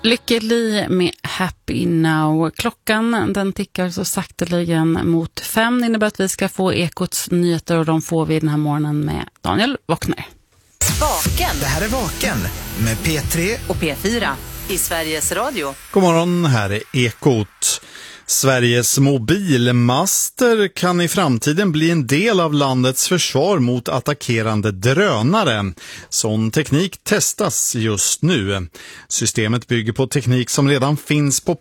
Lycklig med Happy Now. Klockan den tickar så sakteligen mot 5. Det innebär att vi ska få Ekots nyheter och de får vi den här morgonen med Daniel Wockner. Vaken. Det här är Vaken med P3 och P4 i Sveriges Radio. God morgon, här är Ekot. Sveriges mobilmaster kan i framtiden bli en del av landets försvar mot attackerande drönare. Sån teknik testas just nu. Systemet bygger på teknik som redan finns på